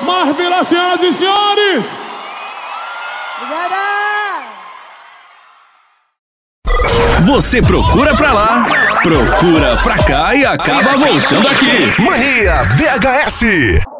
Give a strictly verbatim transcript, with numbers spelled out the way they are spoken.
Marvila, senhoras e senhores! Obrigada! Você procura pra lá, procura pra cá e acaba voltando aqui. Mania V H S.